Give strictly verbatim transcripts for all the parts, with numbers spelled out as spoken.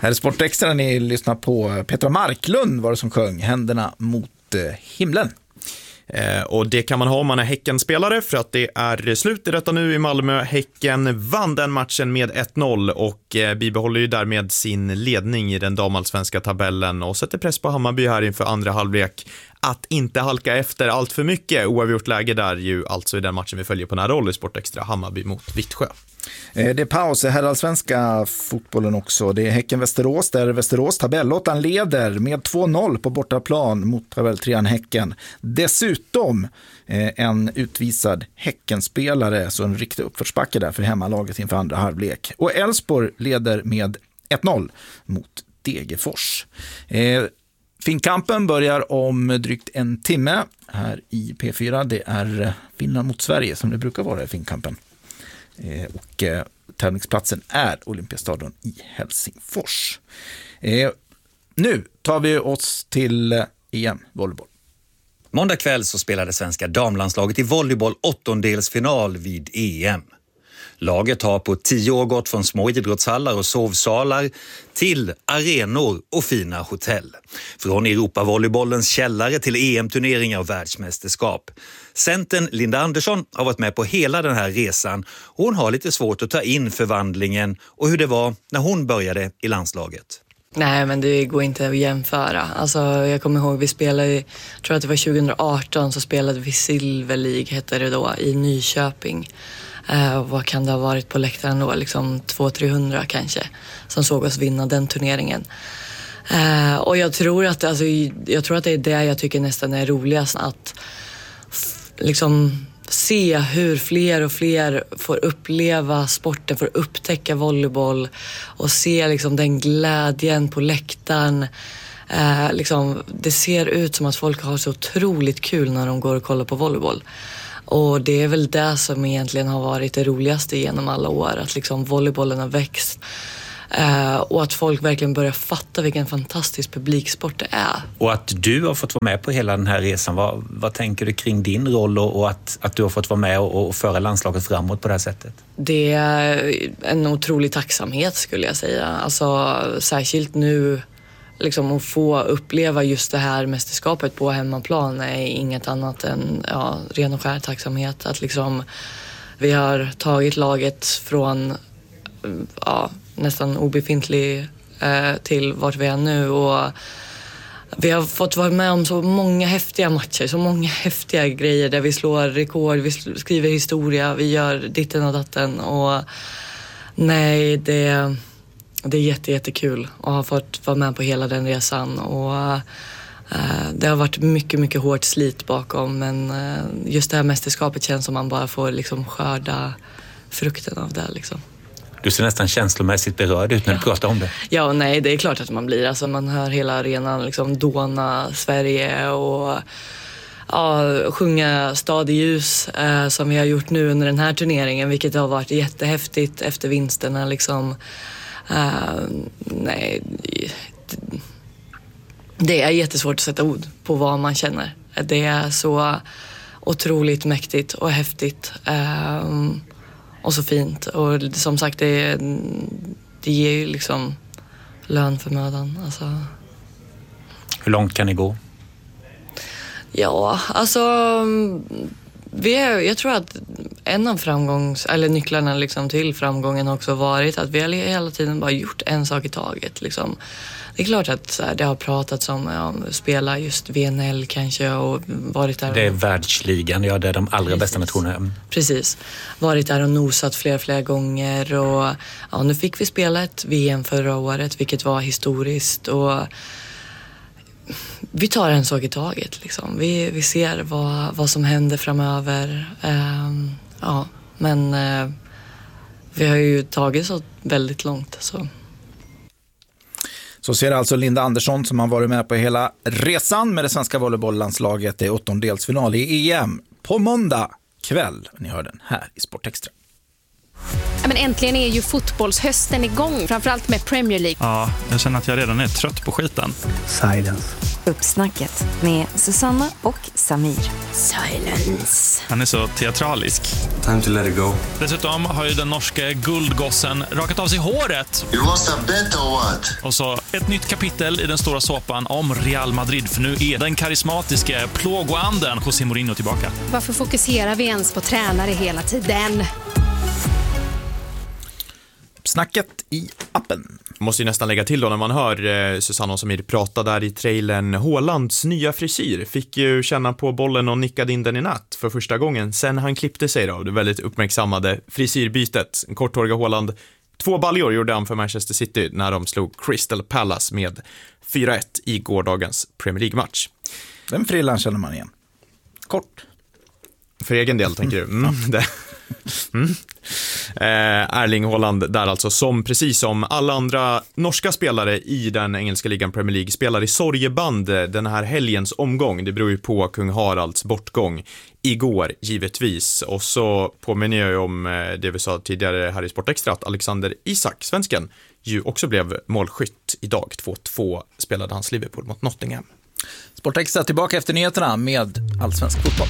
Här är Sportextra, ni lyssnar på Petra Marklund var det som sjöng Händerna mot himlen. Eh, och det kan man ha om man är Häcken-spelare, för att det är slut i detta nu i Malmö. Häcken vann den matchen med ett noll och eh, bibehåller ju därmed sin ledning i den damallsvenska tabellen och sätter press på Hammarby här inför andra halvlek att inte halka efter allt för mycket. Oavgjort läge där ju alltså i den matchen vi följer på nära håll i Sportextra, Hammarby mot Vittsjö. Det är paus i herrallsvenska fotbollen också. Det är Häcken-Västerås där Västerås tabellåttan leder med två noll på bortaplan mot tabelltrean Häcken. Dessutom en utvisad Häckenspelare, så en riktig uppförsbacke där för hemmalaget inför andra halvlek. Och Elfsborg leder med ett noll mot Degerfors. Finnkampen börjar om drygt en timme här i P fyra. Det är Finland mot Sverige som det brukar vara i Finnkampen. Eh, och eh, tävlingsplatsen är Olympiastadion i Helsingfors. Eh, nu tar vi oss till eh, E M volleyboll. Måndag kväll så spelade svenska damlandslaget i volleyboll åttondelsfinal vid E M. Laget har på tio år gått från små idrottshallar och sovsalar till arenor och fina hotell. Från Europavolleybollens källare till E M-turneringar och världsmästerskap. Centern Linda Andersson har varit med på hela den här resan och hon har lite svårt att ta in förvandlingen och hur det var när hon började i landslaget. Nej, men det går inte att jämföra. Alltså, jag kommer ihåg, vi spelade, jag tror att det var tjugo arton, så spelade vi Silver League, hette det då, i Nyköping. Uh, vad kan det ha varit på läktaren då? Liksom två till trehundra kanske, som såg oss vinna den turneringen. Uh, och jag tror att alltså, jag tror att det är det jag tycker nästan är roligast, att f- liksom se hur fler och fler får uppleva sporten, får upptäcka volleyboll och se liksom den glädjen på läktaren. Uh, liksom, det ser ut som att folk har så otroligt kul när de går och kollar på volleyboll. Och det är väl det som egentligen har varit det roligaste genom alla år. Att liksom volleybollen har växt. Eh, och att folk verkligen börjar fatta vilken fantastisk publiksport det är. Och att du har fått vara med på hela den här resan. Vad, vad tänker du kring din roll och, och att, att du har fått vara med och, och föra landslaget framåt på det här sättet? Det är en otrolig tacksamhet, skulle jag säga. Alltså särskilt nu. Liksom att få uppleva just det här mästerskapet på hemmaplan är inget annat än ja, ren och skär tacksamhet. Att liksom, vi har tagit laget från ja, nästan obefintlig eh, till vart vi är nu. Och vi har fått vara med om så många häftiga matcher, så många häftiga grejer där vi slår rekord, vi skriver historia, vi gör ditten och datten. Och nej, det... Det är jätte, jättekul att ha fått vara med på hela den resan och eh, det har varit mycket, mycket hårt slit bakom, men eh, just det här mästerskapet känns som man bara får liksom skörda frukten av det liksom. Du ser nästan känslomässigt berörd ut när ja. du pratar om det. Ja, nej, det är klart att man blir. Alltså, man hör hela arenan liksom dåna Sverige och ja, sjunga Stad i ljus eh, som vi har gjort nu under den här turneringen, vilket har varit jättehäftigt efter vinsterna liksom. Uh, nej, det är jättesvårt att sätta ord på vad man känner. Det är så otroligt mäktigt och häftigt uh, och så fint. Och som sagt, det, det ger ju liksom lön för mödan. Alltså. Hur långt kan ni gå? Ja, alltså vi är, jag tror att en av framgångs eller nycklarna liksom till framgången har också varit att vi har hela tiden bara gjort en sak i taget liksom. Det är klart att så här, det har pratats om ja, spela just V N L kanske och varit där. Det är världsligan, ja, det är de allra Precis. bästa nationerna. Precis. Varit där och nosat flera flera gånger och ja, nu fick vi spela ett V M förra året, vilket var historiskt, och vi tar en sak i taget liksom. Vi, vi ser vad, vad som händer framöver. Um, ja, men uh, vi har ju tagit så väldigt långt. Så. Så ser alltså Linda Andersson, som har varit med på hela resan med det svenska volleybolllandslaget i åttondelsfinal i E M på måndag kväll. Ni hör den här i Sportextra. Men äntligen är ju fotbollshösten igång, framförallt med Premier League. Ja, jag känner att jag redan är trött på skiten. Silence. Uppsnacket med Susanna och Samir. Silence. Han är så teatralisk. Time to let it go. Dessutom har ju den norska guldgossen rakat av sig håret. You lost a bet or what? Och så ett nytt kapitel i den stora såpan om Real Madrid. För nu är den karismatiska plågoanden José Mourinho tillbaka. Varför fokuserar vi ens på tränare hela tiden? Snacket i appen. Måste ju nästan lägga till då när man hör eh, Susanna och Samir prata där i trailern. Haalands nya frisyr fick ju känna på bollen och nickade in den i natt för första gången sen han klippte sig då. Det väldigt uppmärksammade frisyrbytet. En korthåriga Haaland. Två baljor gjorde han för Manchester City när de slog Crystal Palace med fyra ett i gårdagens Premier League-match. Den frillan känner man igen. Kort. För egen del tänker du. Mm, det. Mm. Eh, Erling Haaland där alltså, som precis som alla andra norska spelare i den engelska ligan Premier League spelar i sorgeband den här helgens omgång. Det beror ju på kung Haralds bortgång igår givetvis. Och så påminner jag ju om det vi sa tidigare här i Sportextra att Alexander Isak, svensken, ju också blev målskytt idag. två två spelade hans Liverpool mot Nottingham. Sportextra tillbaka efter nyheterna med allsvensk fotboll.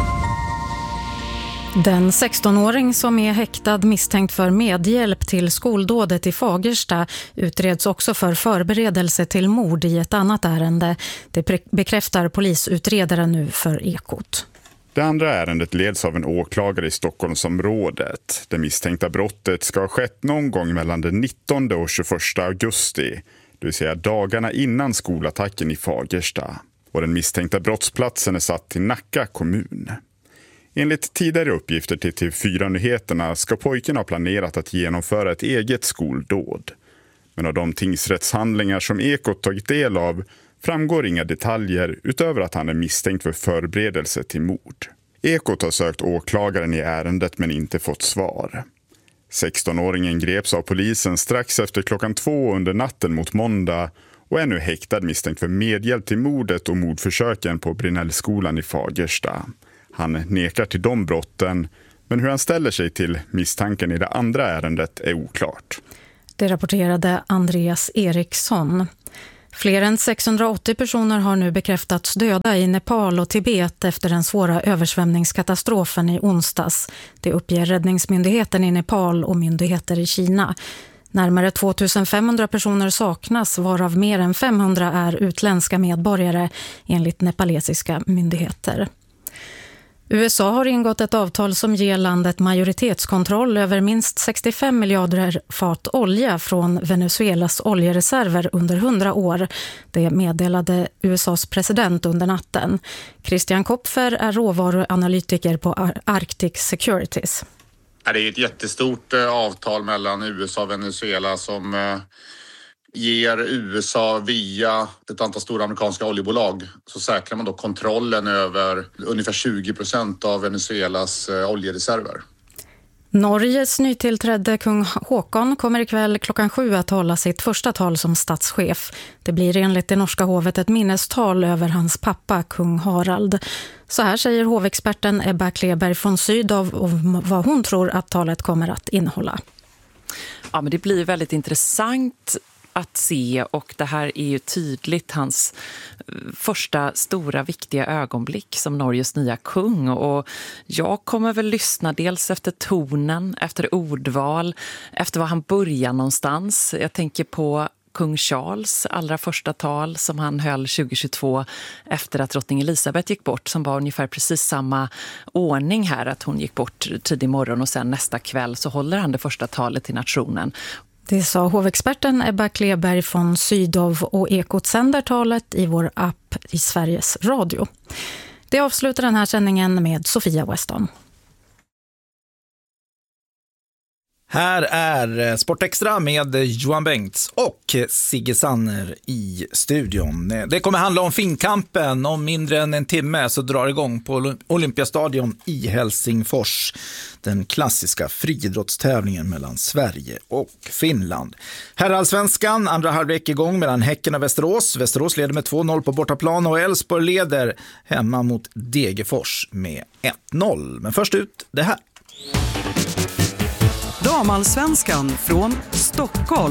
Den sextonåring som är häktad misstänkt för medhjälp till skoldådet i Fagersta utreds också för förberedelse till mord i ett annat ärende. Det bekräftar polisutredaren nu för Ekot. Det andra ärendet leds av en åklagare i Stockholmsområdet. Det misstänkta brottet ska ha skett någon gång mellan den nittonde och tjugoförsta augusti, det vill säga dagarna innan skolattacken i Fagersta. Och den misstänkta brottsplatsen är satt till Nacka kommun. Enligt tidigare uppgifter till T V fyra-nyheterna ska pojken ha planerat att genomföra ett eget skoldåd. Men av de tingsrättshandlingar som Ekot tagit del av framgår inga detaljer utöver att han är misstänkt för förberedelse till mord. Ekot har sökt åklagaren i ärendet men inte fått svar. sextonåringen greps av polisen strax efter klockan två under natten mot måndag och är nu häktad misstänkt för medhjälp till mordet och mordförsöken på Brinellskolan i Fagersta. Han nekar till de brotten, men hur han ställer sig till misstanken i det andra ärendet är oklart. Det rapporterade Andreas Eriksson. Fler än sexhundraåttio personer har nu bekräftats döda i Nepal och Tibet efter den svåra översvämningskatastrofen i onsdags. Det uppger räddningsmyndigheten i Nepal och myndigheter i Kina. Närmare tvåtusenfemhundra personer saknas, varav mer än femhundra är utländska medborgare enligt nepalesiska myndigheter. U S A har ingått ett avtal som ger landet majoritetskontroll över minst sextiofem miljarder fat olja från Venezuelas oljereserver under hundra år. Det meddelade U S A:s president under natten. Christian Kopfer är råvaruanalytiker på Arctic Securities. Det är ett jättestort avtal mellan U S A och Venezuela som ger U S A via ett antal stora amerikanska oljebolag, så säkrar man då kontrollen över ungefär tjugo procent av Venezuelas oljereserver. Norges nytillträdde kung Håkon kommer ikväll klockan sju att hålla sitt första tal som statschef. Det blir enligt det norska hovet ett minnestal över hans pappa, kung Harald. Så här säger hovexperten Ebba Kleberg från Sydow om vad hon tror att talet kommer att innehålla. Ja, men det blir väldigt intressant att se, och det här är ju tydligt hans första stora viktiga ögonblick som Norges nya kung, och jag kommer väl lyssna dels efter tonen, efter ordval, efter var han börjar någonstans. Jag tänker på kung Charles allra första tal som han höll tjugohundratjugotvå efter att drottning Elisabeth gick bort, som var ungefär precis samma ordning här, att hon gick bort tidig morgon och sen nästa kväll så håller han det första talet till nationen. Det sa hovexperten Ebba Kleberg från Sydow, och Ekot sänder talet i vår app i Sveriges Radio. Det avslutar den här sändningen med Sofia Weston. Här är Sportextra med Johan Bengts och Sigge Sanner i studion. Det kommer handla om finkampen. Om mindre än en timme så drar det igång på Olympiastadion i Helsingfors. Den klassiska friidrottstävlingen mellan Sverige och Finland. Herrallsvenskan, andra halvlek igång mellan Häcken och Västerås. Västerås leder med två noll på bortaplan och Elfsborg leder hemma mot Degerfors med ett noll. Men först ut det här. Damallsvenskan från Stockholm.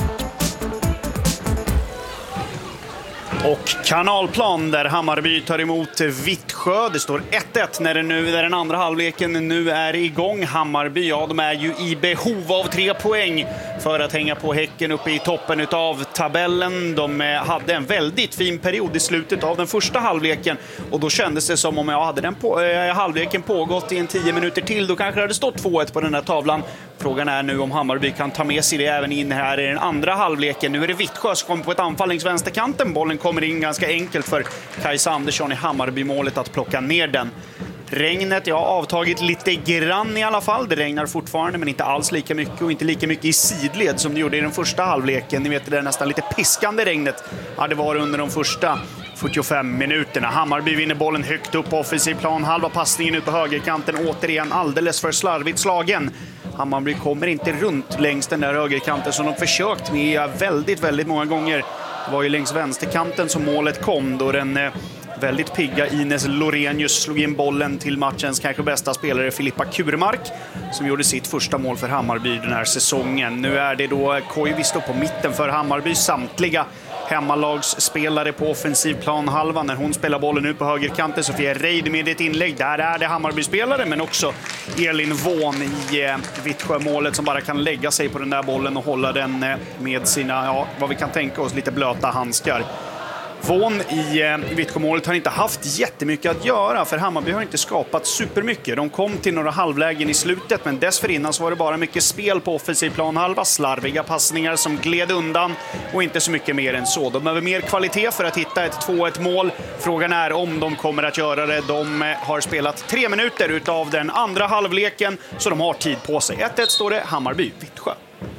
Och Kanalplan där Hammarby tar emot Vittsjö. Det står ett ett när, det nu, när den andra halvleken nu är igång. Hammarby, ja, de är ju i behov av tre poäng för att hänga på Häcken uppe i toppen av tabellen. De hade en väldigt fin period i slutet av den första halvleken och då kändes det som om jag hade den på, äh, halvleken pågått i en tio minuter till. Då kanske det hade stått två ett på den här tavlan. Frågan är nu om Hammarby kan ta med sig det även in här i den andra halvleken. Nu är det Vittsjö som kommer på ett anfall längs vänsterkanten. Bollen kommer in ganska enkelt för Kajsa Andersson i Hammarby-målet att plocka ner den. Regnet, ja, avtagit lite grann i alla fall. Det regnar fortfarande men inte alls lika mycket och inte lika mycket i sidled som det gjorde i den första halvleken. Ni vet, det är nästan lite piskande regnet. Ja, det var under de första fyrtiofem minuterna. Hammarby vinner bollen högt upp på offensiv plan. Halva passningen ut på högerkanten, återigen alldeles för slarvigt slagen. Hammarby kommer inte runt längs den där högerkanten som de försökt med väldigt, väldigt många gånger. Det var ju längs vänsterkanten som målet kom då den eh, väldigt pigga Ines Lorenius slog in bollen till matchens kanske bästa spelare Filippa Kurmark som gjorde sitt första mål för Hammarby den här säsongen. Nu är det då Koivisto på mitten för Hammarby, samtliga hemmalagsspelare på offensivplan halva när hon spelar bollen ut på högerkanten. Sofia Reid med ett inlägg. Där är det Hammarby-spelare men också Elin Vån i eh, Vittsjö-målet som bara kan lägga sig på den där bollen och hålla den eh, med sina, ja, vad vi kan tänka oss, lite blöta handskar. Vån i eh, Vittsjö-målet har inte haft jättemycket att göra för Hammarby har inte skapat supermycket. De kom till några halvlägen i slutet men dessförinnan så var det bara mycket spel på offensiv plan halva, slarviga passningar som gled undan och inte så mycket mer än så. De behöver mer kvalitet för att hitta ett två ett mål. Frågan är om de kommer att göra det. De eh, har spelat tre minuter utav den andra halvleken så de har tid på sig. ett ett står det, Hammarby, Vittsjö.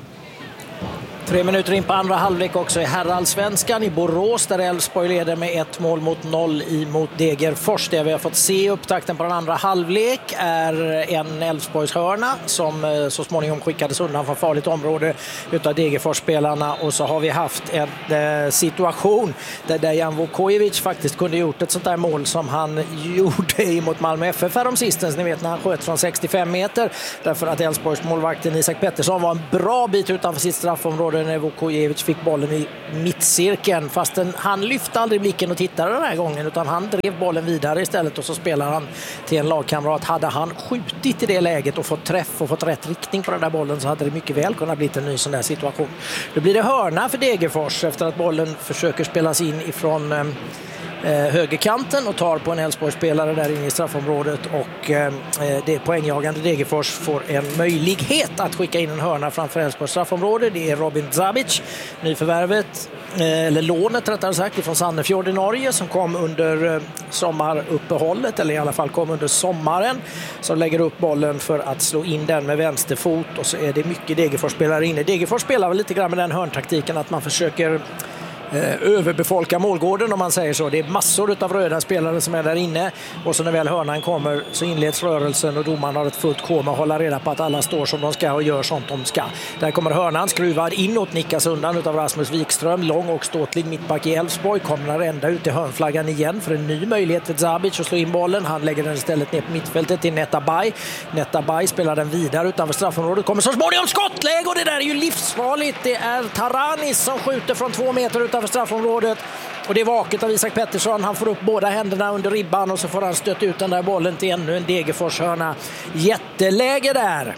Tre minuter in på andra halvlek också i herrallsvenskan i Borås där Elfsborg leder med ett mål mot noll mot Degerfors. Det vi har fått se i upptakten på den andra halvlek är en Elfsborgs hörna som så småningom skickades undan från farligt område utav Degerfors-spelarna och så har vi haft en eh, situation där Dejan Vukojevic faktiskt kunde gjort ett sånt där mål som han gjorde mot Malmö F F här om sistens. Ni vet när han sköt från sextiofem meter därför att Elfsborgs målvakten Isak Pettersson var en bra bit utanför sitt straffområde när Vukojevic fick bollen i mittcirkeln fastän han lyfte aldrig blicken och tittade den här gången utan han drev bollen vidare istället och så spelar han till en lagkamrat. Hade han skjutit i det läget och fått träff och fått rätt riktning på den där bollen så hade det mycket väl kunnat bli en ny sån där situation. Då blir det hörna för Degerfors efter att bollen försöker spelas in ifrån eh, högerkanten och tar på en Elfsborgsspelare där inne i straffområdet och eh, det poängjagande Degerfors får en möjlighet att skicka in en hörna framför Elfsborgs straffområde. Det är Robin Zabic, nyförvärvet eh, eller lånet rättare sagt från Sandefjord i Norge som kom under eh, sommaruppehållet eller i alla fall kom under sommaren som lägger upp bollen för att slå in den med vänsterfot och så är det mycket Degerfors-spelare inne. Degerfors spelar väl lite grann med den hörntaktiken att man försöker överbefolka målgården om man säger så. Det är massor av röda spelare som är där inne och så när väl hörnan kommer så inleds rörelsen och domaren har ett fullt koma med att hålla reda på att alla står som de ska och gör sånt de ska. Där kommer hörnan skruvad inåt, nickas undan utav Rasmus Wikström, lång och ståtlig mittback i Elfsborg, kommer ända ut i hörnflaggan igen för en ny möjlighet för Zabic att slå in bollen. Han lägger den istället ner på mittfältet till Netabay. Netabay spelar den vidare utanför straffområdet, kommer så småningom skottläge och det där är ju livsfarligt. Det är Taranis som skjuter från två meter utanför straffområdet och det är vaket av Isak Pettersson. Han får upp båda händerna under ribban och så får han stötta ut den där bollen till ännu en Degerfors-hörna. Jätteläge där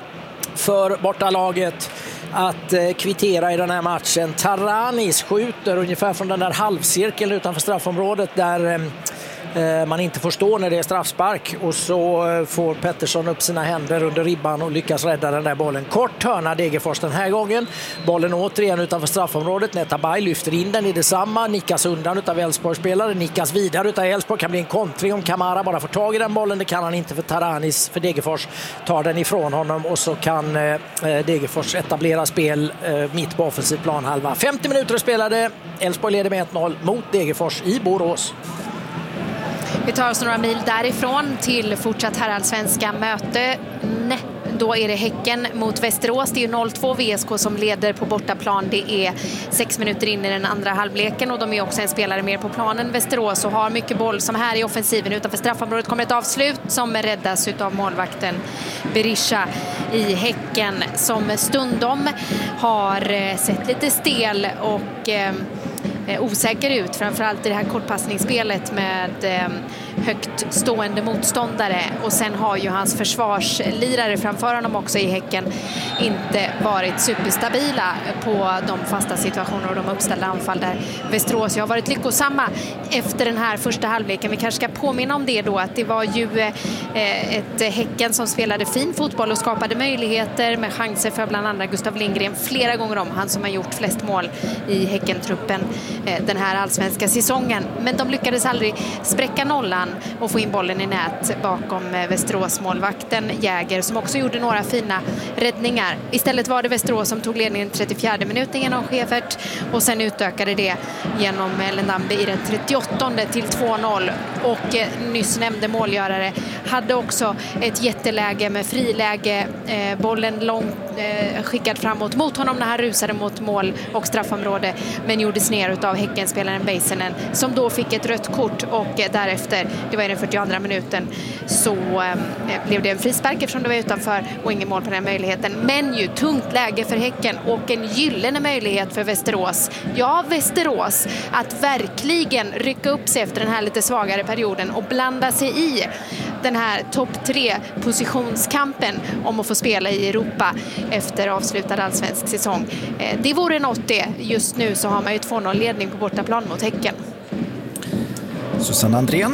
för bortalaget att eh, kvittera i den här matchen. Taranis skjuter ungefär från den där halvcirkeln utanför straffområdet där eh, man inte får stå när det är straffspark och så får Pettersson upp sina händer under ribban och lyckas rädda den där bollen. Kort hörna Degerfors den här gången. Bollen återigen utanför straffområdet. Netabay lyfter in den i detsamma. Nickas undan utav Elfsborg-spelare. Nickas vidare utav Elfsborg. Kan bli en kontring om Kamara bara får tag i den bollen. Det kan han inte för Taranis för Degerfors tar den ifrån honom och så kan eh, Degerfors etablera spel eh, mitt på offensiv planhalva. femtio minuter spelade. Elfsborg leder med ett noll mot Degerfors i Borås. Vi tar oss några mil därifrån till fortsatt herrallsvenska möte. då är det Häcken mot Västerås. Det är ju noll två V S K som leder på bortaplan. Det är sex minuter in i den andra halvleken och de är också en spelare mer på planen. Västerås och har mycket boll som här i offensiven. Utanför straffområdet kommer ett avslut som räddas av målvakten Berisha i Häcken, som stundom har sett lite stel och eh, osäker ut, framförallt i det här kortpassningsspelet med eh, högt stående motståndare, och sen har ju hans försvarslirare framför honom också i Häcken inte varit superstabila på de fasta situationer och de uppställda anfall där Västerås har varit lyckosamma efter den här första halvleken. Vi kanske ska påminna om det då, att det var ju eh, ett Häcken som spelade fin fotboll och skapade möjligheter med chanser för bland annat Gustav Lindgren flera gånger om, han som har gjort flest mål i Häcken-truppen eh, den här allsvenska säsongen, men de lyckades aldrig spräcka nollan och få in bollen i nät bakom Västerås målvakten Jäger, som också gjorde några fina räddningar. Istället var det Västerås som tog ledningen trettiofjärde minuten genom Schäfert och sen utökade det genom Lendambi i den trettioåttonde till två noll, och eh, nyss nämnde målgörare hade också ett jätteläge med friläge, eh, bollen långt eh, skickad framåt mot honom när han rusade mot mål och straffområde, men gjordes ner av Häckenspelaren Beisenen, som då fick ett rött kort, och eh, därefter, det var i den fyrtioandra minuten, så eh, blev det en frispark eftersom det var utanför och ingen mål på den möjligheten. Men ju tungt läge för Häcken och en gyllene möjlighet för Västerås. Ja, Västerås att verkligen rycka upp sig efter den här lite svagare perioden och blanda sig i den här topp tre positionskampen om att få spela i Europa efter avslutad allsvensk säsong. Eh, det vore något det. Just nu så har man ju två noll ledning på bortaplan mot Häcken. Susanne Andrén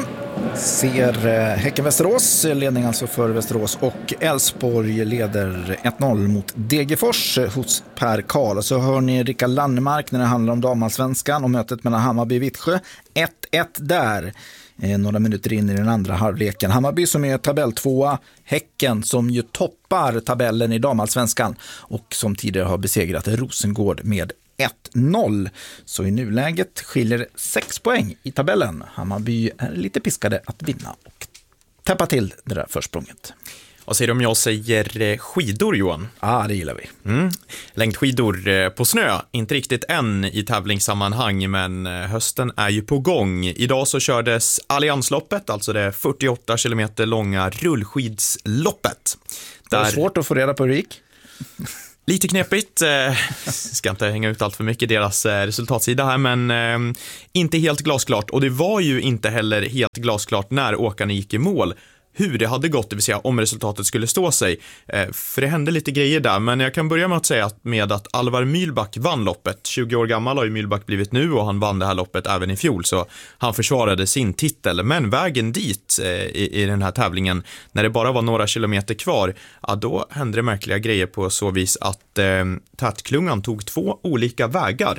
ser Häcken-Västerås, ledning alltså för Västerås, och Elfsborg leder ett noll mot Degerfors hos Per Karl. Så hör ni Rickard Lannemark när det handlar om damallsvenskan och mötet mellan Hammarby och Vittsjö. ett ett där. Eh, några minuter in i den andra halvleken. Hammarby som är tabelltvåa, Häcken som ju toppar tabellen i damallsvenskan och som tidigare har besegrat Rosengård med ett noll. Så i nuläget skiljer sex poäng i tabellen. Hammarby är lite piskade att vinna och täppa till det där försprånget. Vad säger du om jag säger skidor, Johan? Ja, ah, det gillar vi. Mm. Längdskidor på snö, inte riktigt än i tävlingssammanhang, men hösten är ju på gång. Idag så kördes Alliansloppet, alltså det fyrtioåtta kilometer långa rullskidsloppet. Det är där... svårt att få reda på hur det gick. Lite knepigt, eh, ska inte hänga ut allt för mycket deras eh, resultatsida här, men eh, inte helt glasklart. Och det var ju inte heller helt glasklart när åkarna gick i mål hur det hade gått, det vill säga om resultatet skulle stå sig. Eh, för det hände lite grejer där, men jag kan börja med att säga att med att Alvar Mühlback vann loppet. tjugo år gammal har ju Mühlback blivit nu och han vann det här loppet även i fjol, så han försvarade sin titel. Men vägen dit eh, i, i den här tävlingen, när det bara var några kilometer kvar, ja, då hände det märkliga grejer på så vis att eh, tätklungan tog två olika vägar.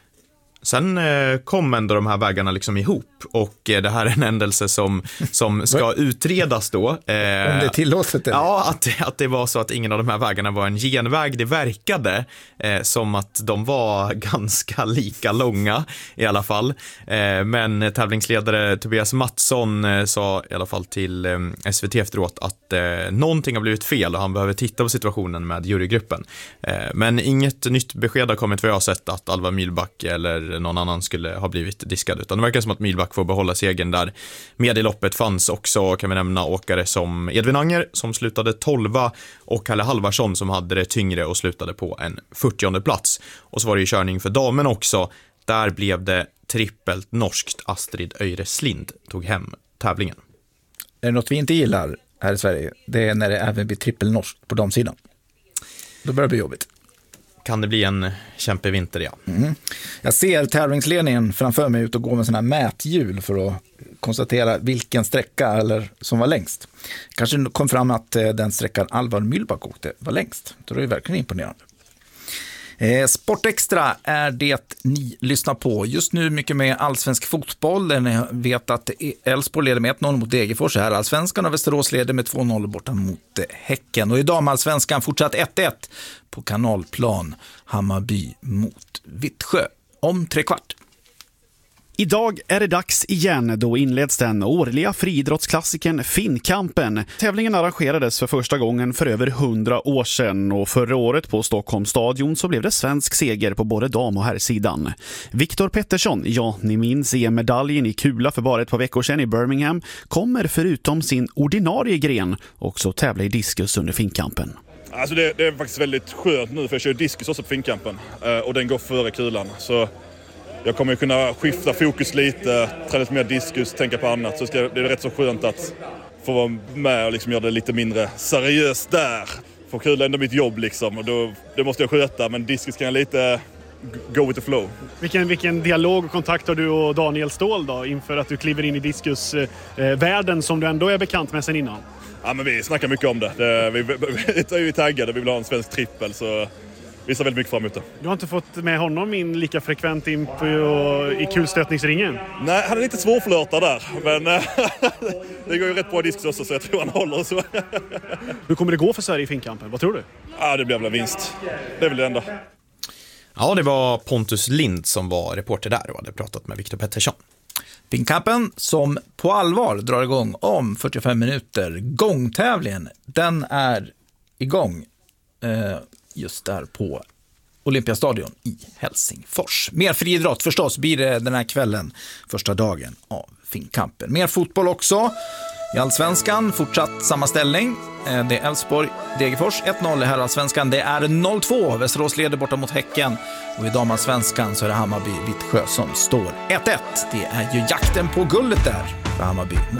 Sen eh, kom ändå de här vägarna liksom ihop, och eh, det här är en händelse som, som ska utredas då. Eh, Om det är tillåtet? Eller? Ja, att, att det var så att ingen av de här vägarna var en genväg. Det verkade eh, som att de var ganska lika långa i alla fall. Eh, men tävlingsledare Tobias Mattsson eh, sa i alla fall till eh, S V T efteråt att eh, någonting har blivit fel och han behöver titta på situationen med jurygruppen. Eh, men inget nytt besked har kommit, vad jag har sett, att Alvar Mühlback eller någon annan skulle ha blivit diskad, utan det verkar som att Mühlback får behålla segern där. Med i loppet fanns också, kan vi nämna, åkare som Edvin Anger som slutade tolva och Kalle Halvarsson som hade det tyngre och slutade på en fyrtionde plats. Och så var det ju körning för damen också. Där blev det trippelt norskt. Astrid Öjreslind tog hem tävlingen. Är det något vi inte gillar här i Sverige? Det är när det även blir trippel norskt på damsidan. Då börjar det bli jobbigt. Kan det bli en kämpevinter, ja. Mm. Jag ser tävlingsledningen framför mig ut och gå med sådana här mäthjul för att konstatera vilken sträcka eller som var längst. Kanske kom fram att den sträckan Alvar Mühlback åkte var längst. Då är det verkligen imponerande. Eh, Sportextra är det ni lyssnar på. Just nu mycket med allsvensk fotboll. Där ni vet att Elfsborg leder med ett noll mot Degerfors här allsvenskan och Västerås leder med två noll borta mot Häcken. Och i damallsvenskan fortsatt ett ett på kanalplan, Hammarby mot Vittsjö om tre kvart. Idag är det dags igen, då inleds den årliga friidrottsklassikern Finnkampen. Tävlingen arrangerades för första gången för över hundra år sedan och förra året på Stockholms stadion så blev det svensk seger på både dam- och herrsidan. Viktor Pettersson, ja ni minns E M-medaljen i kula för bara ett par veckor sedan i Birmingham, kommer förutom sin ordinarie gren också tävla i diskus under Finnkampen. Alltså det, det är faktiskt väldigt skönt nu för jag kör diskus också på Finnkampen och den går före kulan så jag kommer kunna skifta fokus lite, träna lite mer diskus, tänka på annat. Så ska, det är rätt så skönt att få vara med och liksom göra det lite mindre seriöst där. För kul är ändå mitt jobb liksom och då, det måste jag sköta, men diskus kan jag lite go with the flow. Vilken, vilken dialog och kontakt har du och Daniel Ståhl då inför att du kliver in i diskusvärlden eh, som du ändå är bekant med sen innan? Ja, men vi snackar mycket om det. det vi, vi, vi är taggade, vi vill ha en svensk trippel så vi ser väldigt mycket fram emot det. Du har inte fått med honom in lika frekvent in på, i kulstötningsringen? Nej, han är lite svårflörtad där. Men det går ju rätt bra diskus också så jag tror han håller så. Hur kommer det gå för Sverige i Finnkampen? Vad tror du? Ja, det blir väl en vinst. Det är väl det enda. Ja, det var Pontus Lind som var reporter där och hade pratat med Viktor Pettersson. Finnkampen som på allvar drar igång om fyrtiofem minuter. Gångtävlingen, den är igång eh, just där på Olympiastadion i Helsingfors. Mer friidrott förstås blir det den här kvällen, första dagen av Finnkampen. Mer fotboll också. I Allsvenskan fortsatt samma ställning. Det är Elfsborg Degerfors ett noll i herrallsvenskan. Det är noll två. Västerås leder borta mot Häcken. Och i damallsvenskan så är det Hammarby Vittsjö som står ett ett. Det är ju jakten på guldet där för Hammarby.